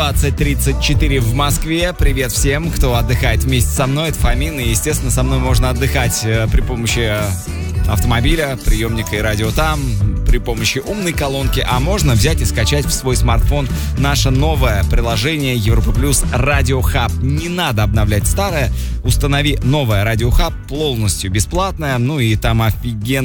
20:34 в Москве. Привет всем, кто отдыхает вместе со мной. Это Фомин. И, естественно, со мной можно отдыхать при помощи автомобиля, приемника и радио там, при помощи умной колонки. А можно взять и скачать в свой смартфон наше новое приложение Европа Плюс Радио Хаб. Не надо обновлять старое. Установи новое Радио Хаб, полностью бесплатное. Ну и там офигенно